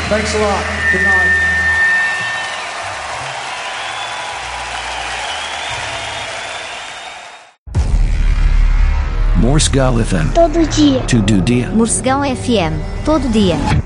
Thanks a lot. Good night. Morsegal FM. Todo dia. Todo dia. Morcegão FM, todo dia.